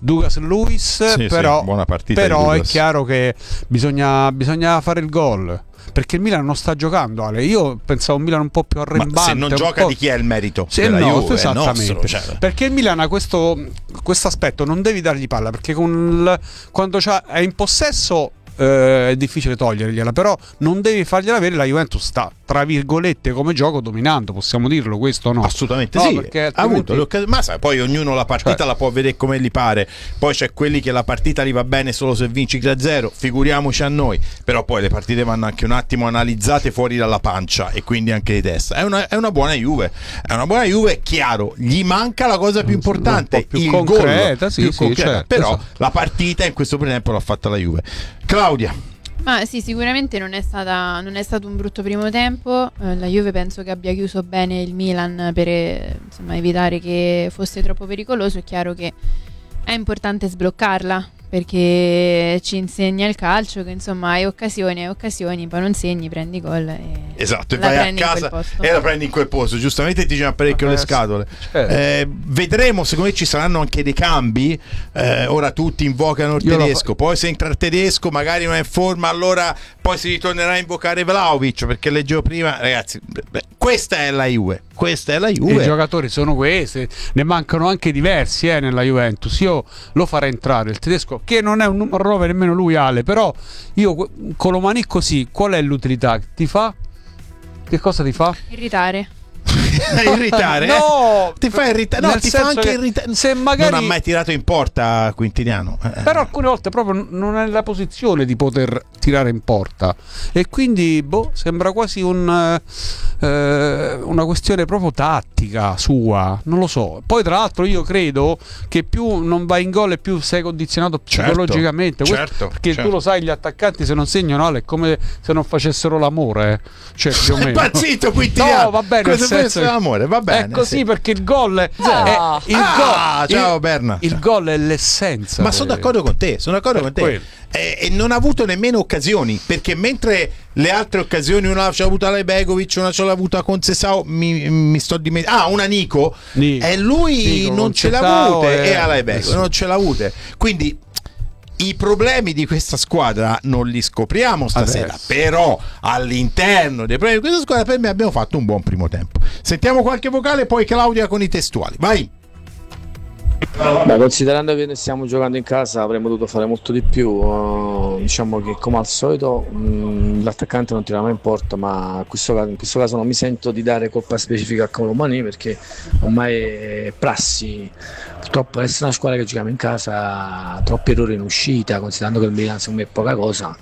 Douglas Luiz, però, buona partita però è chiaro che bisogna fare il gol, perché il Milan non sta giocando, Ale. Io pensavo un Milan un po' più arrembante. Ma se non gioca, di chi è il merito? Della Juve, esattamente, nostro, perché il Milan ha questo aspetto, non devi dargli palla, perché quando è in possesso è difficile togliergliela, però non devi fargliela avere. La Juventus sta, tra virgolette, come gioco dominando, possiamo dirlo questo o no? Assolutamente no, sì, perché ha avuto ma sai, poi ognuno la partita la può vedere come gli pare, poi c'è quelli che la partita gli va bene solo se vinci 3-0, figuriamoci a noi, però poi le partite vanno anche un attimo analizzate fuori dalla pancia e quindi anche di testa. È una buona Juve, chiaro, gli manca la cosa più importante, più il concreta, gol, più concreta, certo, però esatto. La partita in questo tempo l'ha fatta la Juve. Claudia. Ma sì, sicuramente non è stato un brutto primo tempo. La Juve penso che abbia chiuso bene il Milan per evitare che fosse troppo pericoloso. È chiaro che è importante sbloccarla, perché ci insegna il calcio che insomma hai occasioni, poi non segni, prendi gol esatto, e vai a casa e la prendi in quel posto. Giustamente ti gira parecchio le scatole. Vedremo, secondo me ci saranno anche dei cambi. Ora tutti invocano il tedesco, poi se entra il tedesco magari non è in forma, allora poi si ritornerà a invocare Vlahovic, perché leggevo prima, ragazzi, questa è la Juve. I giocatori sono questi, ne mancano anche diversi nella Juventus. Io lo farei entrare il tedesco, che non è un numero 9 nemmeno lui, Ale, però io Colomani così, qual è l'utilità? Ti fa? Che cosa ti fa? Irritare. No, ti fa irritare, no, ti fa anche irritare. Se magari non ha mai tirato in porta Quintiliano, però alcune volte proprio non è nella posizione di poter tirare in porta, e quindi sembra quasi una questione proprio tattica sua, non lo so. Poi tra l'altro io credo che più non vai in gol e più sei condizionato psicologicamente, perché tu lo sai, gli attaccanti se non segnano, Ale, è come se non facessero l'amore, cioè più o meno. Impazzito Quintiliano. No, va bene, l'amore, va bene. È così, sì. Perché il gol è ciao Berna. Il gol è l'essenza. Ma sono d'accordo con te, e non ha avuto nemmeno occasioni, perché mentre le altre occasioni una l'ha avuta la Begovic, una ce l'ha avuta con Sesao, mi sto dimenticando, una Nico, e lui non ce l'ha avute, e alla Begovic non ce l'ha avute, quindi i problemi di questa squadra non li scopriamo stasera, però all'interno dei problemi di questa squadra per me abbiamo fatto un buon primo tempo. Sentiamo qualche vocale, poi Claudia con i testuali, vai. Beh, considerando che noi stiamo giocando in casa avremmo dovuto fare molto di più. Diciamo che come al solito l'attaccante non tira mai in porta, ma in questo caso non mi sento di dare colpa specifica a Colomani, perché ormai è prassi. Purtroppo essere una squadra che giochiamo in casa, troppi errori in uscita, considerando che il Milan secondo me è poca cosa,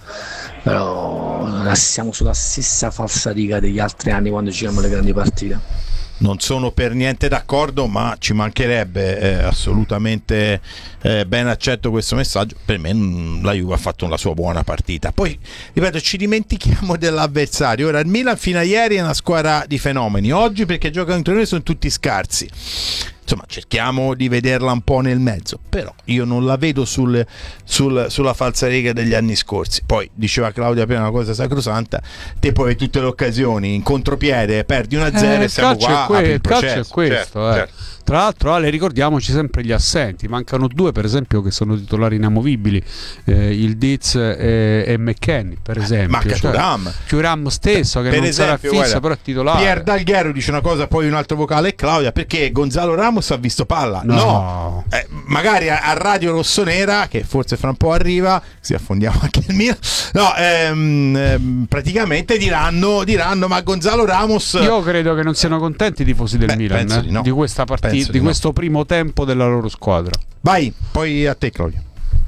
però siamo sulla stessa falsariga degli altri anni quando giriamo le grandi partite. Non sono per niente d'accordo, ma ci mancherebbe, assolutamente ben accetto questo messaggio. Per me la Juve ha fatto la sua buona partita. Poi, ripeto, ci dimentichiamo dell'avversario. Ora, il Milan fino a ieri è una squadra di fenomeni, oggi perché giocano contro noi sono tutti scarsi. Insomma, cerchiamo di vederla un po' nel mezzo, però io non la vedo sulla falsariga degli anni scorsi. Poi diceva Claudia prima una cosa sacrosanta, te poi hai tutte le occasioni in contropiede, perdi 1-0 e siamo qua. Il calcio è questo, certo. Tra l'altro, Ale, ricordiamoci sempre gli assenti, mancano due per esempio che sono titolari inamovibili, il Diz e McKennie per esempio. Manca Thuram stesso che per non esempio, sarà fisso, però è titolare. Pier Dalghero dice una cosa, poi un altro vocale, Claudia, perché Gonzalo Ramos ha visto palla? No. Magari a Radio Rossonera, che forse fra un po' arriva, si affondiamo anche il Milan, praticamente diranno ma Gonzalo Ramos, io credo che non siano contenti i tifosi del Milan di questa partita, di questo primo tempo della loro squadra. Vai, poi a te Claudio.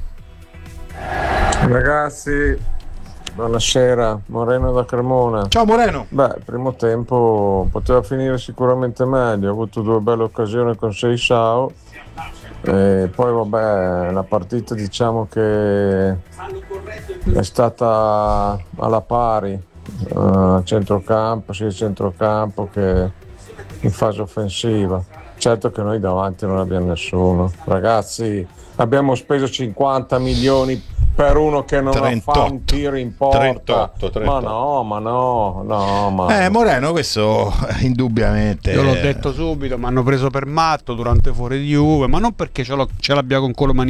Ragazzi, buonasera, Moreno da Cremona. Ciao Moreno. Beh, il primo tempo poteva finire sicuramente meglio, ho avuto due belle occasioni con Seisao, e poi vabbè, la partita diciamo che è stata alla pari, centrocampo che in fase offensiva. Certo che noi davanti non abbiamo nessuno, ragazzi, abbiamo speso 50 milioni per uno che non 38, fa un tiro in porta. 38. Ma no. Moreno, questo indubbiamente. Io l'ho detto subito, mi hanno preso per matto durante fuori di Juve, ma non perché ce l'abbia con Colomani